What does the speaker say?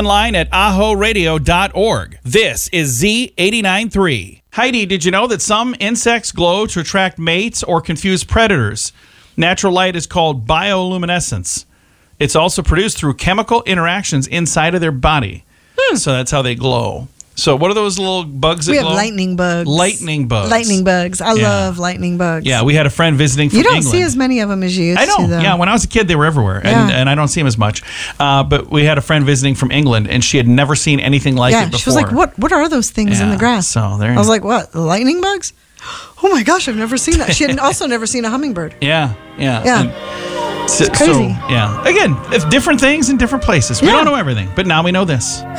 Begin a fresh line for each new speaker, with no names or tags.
online at ahoradio.org. This is Z89.3. Heidi, did you know that some insects glow to attract mates or confuse predators? Natural light is called bioluminescence. It's also produced through chemical interactions inside of their body. So that's how they glow. So what are those little bugs that glow?
We have lightning bugs.
Lightning bugs.
Lightning bugs. I love lightning bugs.
Yeah, we had a friend visiting from England.
You don't see as many of them as you used to,
I know.
though.
Yeah, when I was a kid, they were everywhere, and I don't see them as much. But we had a friend visiting from England, and she had never seen anything like it before.
She was like, "What are those things in the grass?"
So there.
I was like, "What? Lightning bugs? Oh my gosh, I've never seen that." She had also never seen a hummingbird.
Yeah.
It's crazy.
So, again, it's different things in different places. We don't know everything, but now we know this.